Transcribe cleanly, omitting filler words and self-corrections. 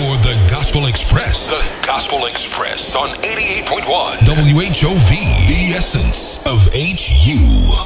for the Gospel Express. The Gospel Express on 88.1 WHOV, the essence of HU.